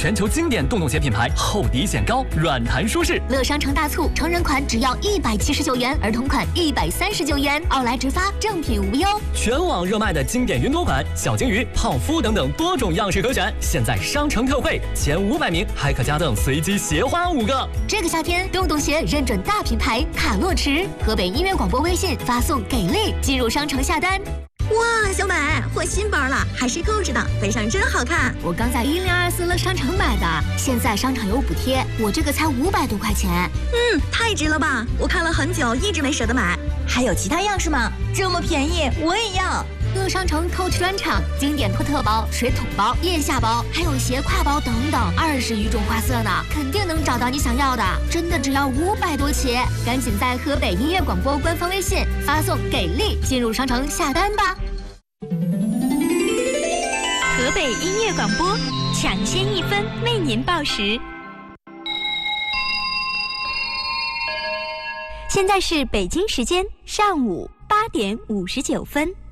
全球经典洞洞鞋品牌，厚底显高，软弹舒适。 乐商城大促，成人款只要179元，儿童款139元，奥莱直发，正品无忧。 全网热卖的经典云朵款、小金鱼、泡芙等等多种样式可选，现在商城特惠，前500名还可加赠随机鞋花5个。 这个夏天，洞洞鞋认准大品牌卡洛驰，河北音乐广播微信发送“给力”进入商城下单。 哇，小美换新包了，还是购置的，背上真好看。 我刚在1024乐商城买的，现在商场有补贴，我这个才500多块钱。 太值了吧！我看了很久，一直没舍得买。 还有其他样式吗？这么便宜，我也要。 乐商城 Coach 专场，经典托特包、水桶包、腋下包，还有斜挎包等等，20余种花色呢，肯定能找到你想要的。真的只要500多起，赶紧在河北音乐广播官方微信发送“给力”进入商城下单吧。 河北音乐广播，抢先1分为您报时。现在是北京时间上午8点59分。